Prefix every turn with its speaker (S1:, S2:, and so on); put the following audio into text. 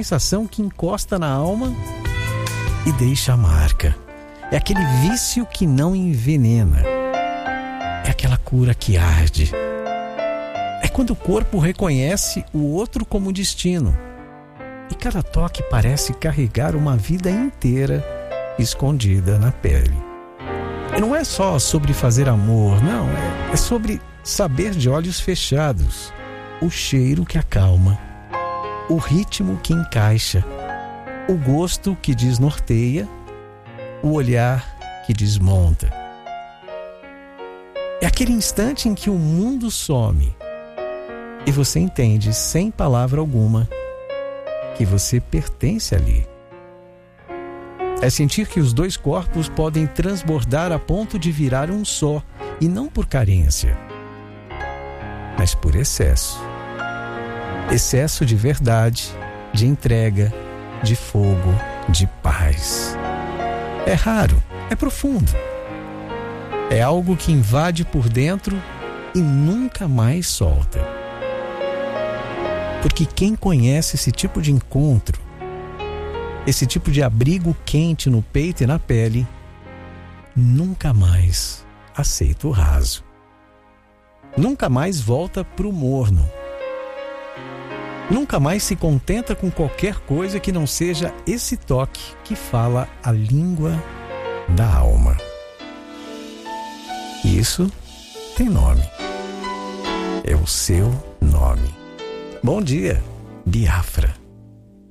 S1: sensação que encosta na alma e deixa a marca. É aquele vício que não envenena. É aquela cura que arde. É quando o corpo reconhece o outro como destino. E cada toque parece carregar uma vida inteira escondida na pele. E não é só sobre fazer amor, não. É sobre saber de olhos fechados. O cheiro que acalma. O ritmo que encaixa. O gosto que desnorteia. O olhar que desmonta. É aquele instante em que o mundo some e você entende, sem palavra alguma, que você pertence ali. É sentir que os dois corpos podem transbordar a ponto de virar um só, e não por carência, mas por excesso. Excesso de verdade, de entrega, de fogo, de paz. É raro, é profundo. É algo que invade por dentro e nunca mais solta. Porque quem conhece esse tipo de encontro, esse tipo de abrigo quente no peito e na pele, nunca mais aceita o raso. Nunca mais volta pro morno. Nunca mais se contenta com qualquer coisa que não seja esse toque que fala a língua da alma. Isso tem nome. É o seu nome. Bom dia, Biafra.